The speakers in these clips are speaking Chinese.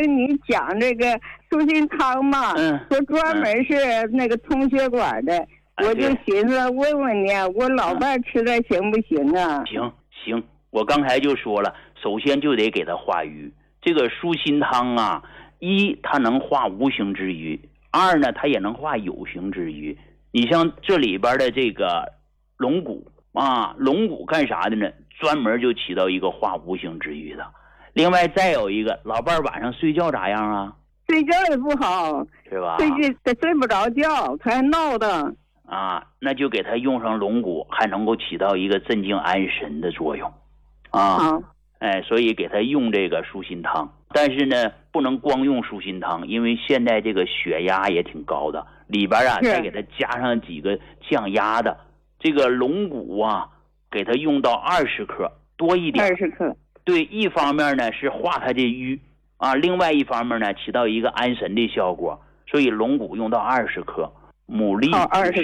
听你讲这个舒心汤嘛，说专门是那个通血管的，我就寻思问问你，我老伴吃的行不行啊？ 行，我刚才就说了，首先就得给他化瘀。这个舒心汤啊，一它能化无形之瘀，二呢它也能化有形之瘀。你像这里边的这个龙骨啊，龙骨干啥的呢？专门就起到一个化无形之瘀的。另外再有一个，老伴晚上睡觉咋样啊？ 睡觉也不好， 是吧？ 睡不着觉，他还闹腾啊。那就给他用上龙骨，还能够起到一个镇静安神的作用啊。所以给他用这个舒心汤。但是呢，不能光用舒心汤，因为现在这个血压也挺高的，里边啊再给他加上几个降压的。这个龙骨啊，给他用到20克多一点。 20克。 对，一方面呢是化他这瘀啊，另外一方面呢起到一个安神的效果，所以龙骨用到20克，牡蛎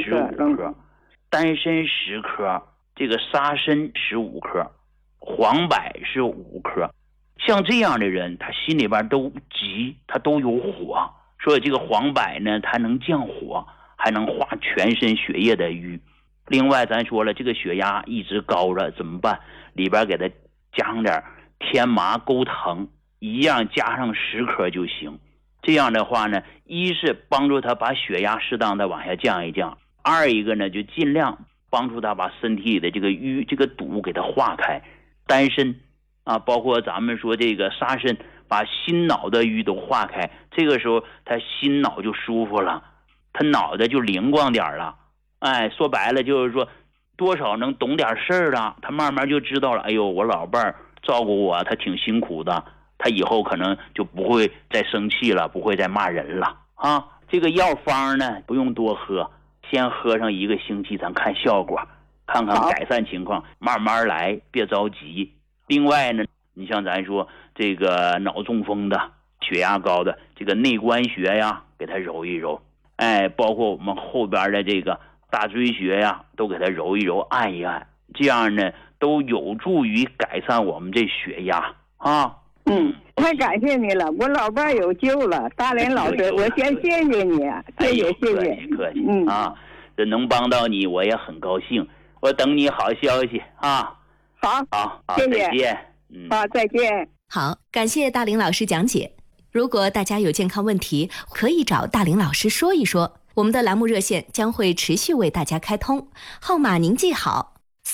15克，丹参10克，这个沙参15克，黄柏是5克。像这样的人，他心里边都急，他都有火，所以这个黄柏呢，它能降火，还能化全身血液的瘀。另外咱说了，这个血压一直高着怎么办？里边给他加上点天麻钩藤，一样加上10克就行。这样的话呢，一是帮助他把血压适当的往下降一降，二一个呢就尽量帮助他把身体里的这个瘀这个堵给他化开。丹参啊，包括咱们说这个沙参，把心脑的瘀都化开，这个时候他心脑就舒服了，他脑袋就灵光点了。说白了就是说多少能懂点事儿了，他慢慢就知道了，哎呦，我老伴儿照顾我，他挺辛苦的，他以后可能就不会再生气了，不会再骂人了啊。这个药方呢不用多喝，先喝上1个星期，咱看效果，看看改善情况，慢慢来，别着急。另外呢，你像咱说这个脑中风的、血压高的，这个内关穴呀，给他揉一揉，包括我们后边的这个大椎穴呀，都给他揉一揉、按一按，这样呢都有助于改善我们这血压啊。 太感谢你了，我老伴有救了，大连老师，我先谢谢你，谢谢。 客气啊，这能帮到你我也很高兴，我等你好消息啊。好， 谢谢， 再见。 再见。 好，感谢大林老师讲解。如果大家有健康问题，可以找大林老师说一说，我们的栏目热线将会持续为大家开通，号码您记好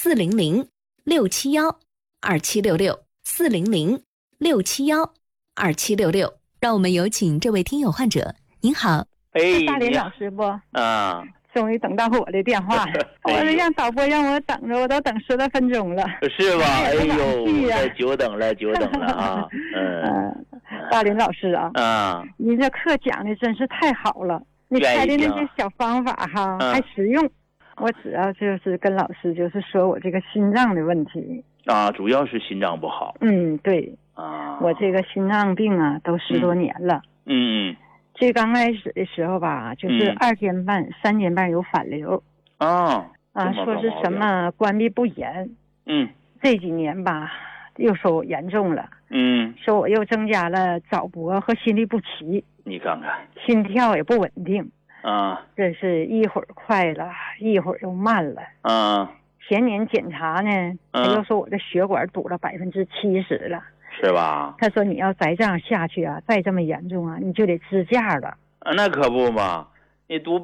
：400-671-2766，400-671-2766。让我们有请这位听友患者。您好， 大林老师不？终于等到我的电话，我让导播让我等着，我都等10来分钟了， 是吧？哎呦，久等了啊！ 大林老师啊，你这课讲的真是太好了，你开的那些小方法哈，还实用。我主要就是跟老师就是说我这个心脏的问题啊，主要是心脏不好。 对啊，我这个心脏病啊都10多年了。最刚开始的时候吧，就是2天半、3天半有反流说是什么关闭不严。这几年吧，又说我严重了。说我又增加了早搏和心律不齐。你看看，心跳也不稳定这是一会儿快了，一会儿又慢了。前年检查呢，他又说我的血管堵了70%了。是吧？他说你要再这样下去啊，再这么严重啊，你就得支架了。 那可不嘛，你堵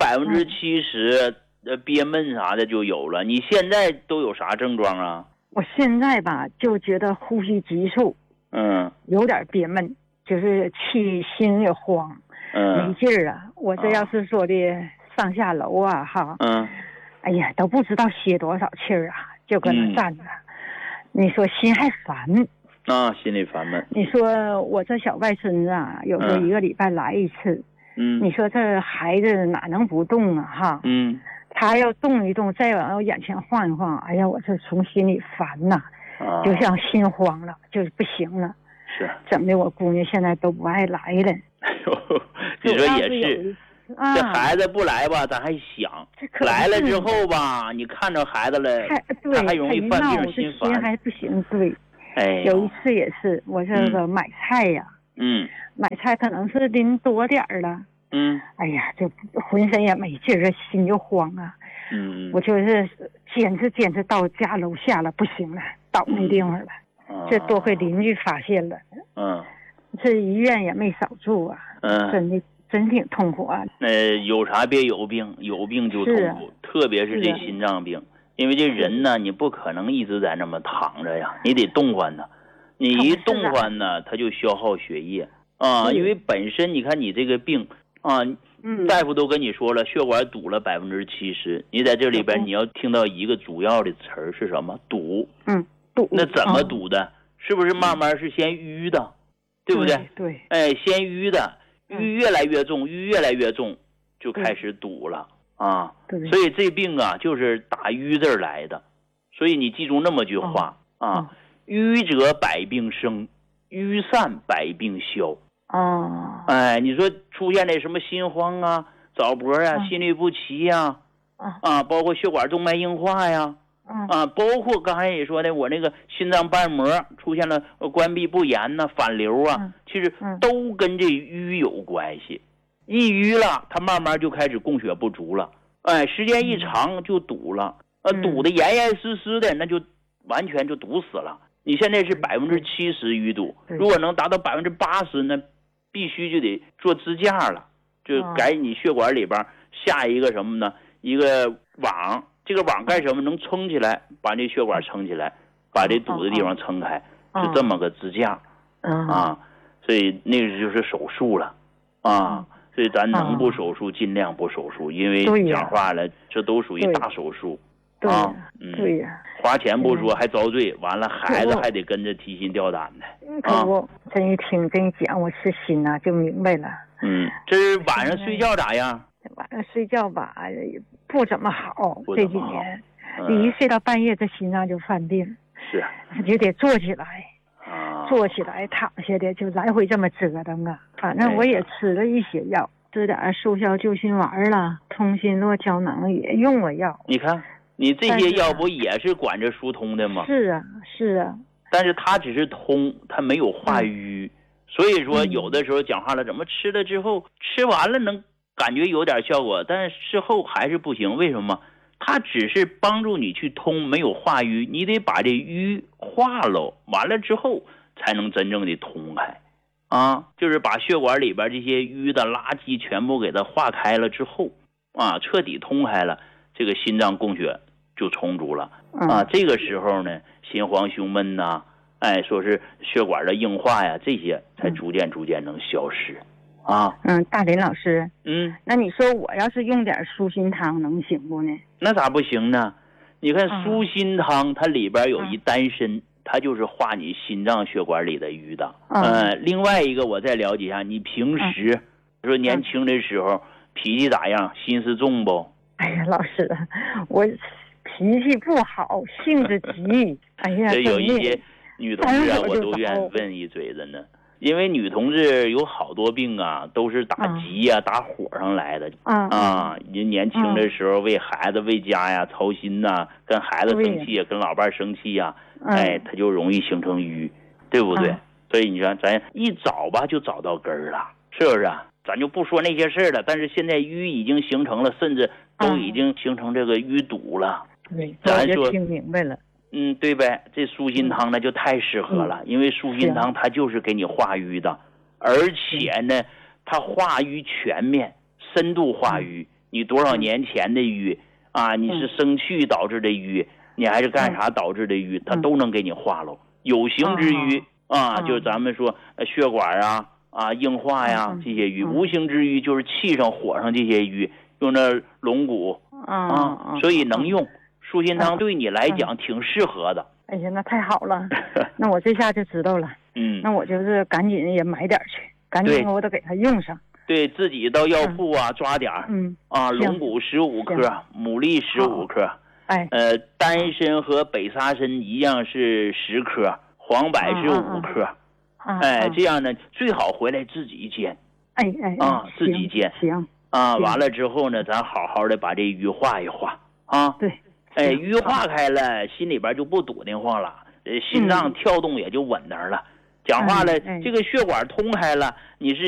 70%，憋闷啥的就有了。你现在都有啥症状啊？ 我现在吧就觉得呼吸急促，有点憋闷，就是心也慌，没劲儿啊。我这要是说的上下楼啊哈，哎呀都不知道歇多少气儿啊，就搁那站着。你说心还烦。 心里烦闷。 你说我这小外孙子啊，有时候1个礼拜来1次。你说这孩子哪能不动啊哈？他要动一动，再往我眼前晃一晃，哎呀，我这从心里烦呐，就像心慌了，就是不行了。是，整的我姑娘现在都不爱来了。 你说也是，这孩子不来吧，咱还想；来了之后吧，你看着孩子了，他还容易犯病，心烦， 还不行。对。有一次也是，我这个买菜呀，买菜才可能是淋多点了。哎呀，就浑身也没劲儿，心就慌啊。我就是坚持到家楼下了，不行了，倒那地方了。这多亏邻居发现了。这医院也没少住啊。真挺痛苦啊。 有啥别有病，有病就痛苦，特别是这心脏病，因为这人呢，你不可能一直在那么躺着呀，你得动换呢。你一动换呢，它就消耗血液啊，因为本身你看你这个病啊。大夫都跟你说了，血管堵了70%。你在这里边你要听到一个主要的词儿是什么？堵。 堵。 那怎么堵的？是不是慢慢是先淤的，对不对？ 对。 先淤的，淤越来越重，淤越来越重，就开始堵了啊。所以这病啊，就是打淤字来的。所以你记住那么句话啊：淤者百病生，淤散百病消。你说出现的什么心慌啊、早搏啊、心律不齐呀，包括血管动脉硬化呀，包括刚才也说的，我那个心脏瓣膜出现了关闭不严呐、反流啊，其实都跟这淤有关系。一淤了，它慢慢就开始供血不足了，时间一长就堵了，堵得严严实实的，那就完全就堵死了。你现在是70%淤堵，如果能达到80%，那必须就得做支架了，就改你血管里边下一个什么呢？一个网，这个网干什么？能撑起来，把这血管撑起来，把这堵的地方撑开，是这么个支架所以那个就是手术了所以咱能不手术尽量不手术，因为讲话了，这都属于大手术对呀， 花钱不说还遭罪，完了孩子还得跟着提心吊胆的。 我真一听这一讲，我是心呐就明白了。 这是晚上睡觉咋样？ 晚上睡觉吧，不怎么好，这几年，一睡到半夜，这心脏就犯病。 是， 就得坐起来，坐起来躺下的，就来回这么折腾啊。反正我也吃了一些药，吃点速效救心丸了，通心络胶囊也用了药。 你看。你这些药不也是管着疏通的吗？ 是啊。 但是它只是通，它没有化瘀，所以说有的时候讲话了，怎么吃了之后，吃完了能感觉有点效果，但是事后还是不行。为什么？它只是帮助你去通，没有化瘀，你得把这瘀化了，完了之后才能真正的通开就是把血管里边这些瘀的垃圾全部给它化开了之后彻底通开了，这个心脏供血就充足了这个时候呢，心慌胸闷呐，说是血管的硬化呀，这些才逐渐能消失大林老师，那你说我要是用点舒心汤能行不呢？ 那咋不行呢？你看舒心汤它里边有一丹参，它就是化你心脏血管里的瘀的另外一个我再了解一下，你平时说年轻的时候脾气咋样，心思重不？ 哎呀，老师，我脾气不好，性子急。哎呀， 这有一些女同志我都愿意问一嘴子呢，因为女同志有好多病都是打急打火上来的你年轻的时候为孩子为家呀操心跟孩子生气跟老伴生气他就容易形成瘀，对不对？所以你说咱一找吧就找到根儿了，是不是咱就不说那些事了，但是现在瘀已经形成了，甚至都已经形成这个淤堵了。 对，咱说听明白了。 对呗，这舒心汤呢就太适合了，因为舒心汤它就是给你化瘀的，而且呢，它化瘀全面，深度化瘀。你多少年前的瘀你是生气导致的瘀，你还是干啥导致的瘀，它都能给你化了。有形之瘀就是咱们说血管硬化呀这些瘀，无形之瘀就是气上火上这些瘀，用那龙骨所以能用。舒心汤对你来讲挺适合的。 哎呀，那太好了，那我这下就知道了。那我就是赶紧也买点去，赶紧我得给他用上。 对，自己到药铺抓点龙骨15克，牡蛎15克，丹参和北沙参一样是10克，黄柏是5克，这样呢最好回来自己煎，自己煎， 行完了之后呢，咱好好的把这瘀化一化对。 瘀化开了，心里边就不堵得慌了，心脏跳动也就稳当了。讲话了，这个血管通开了，你是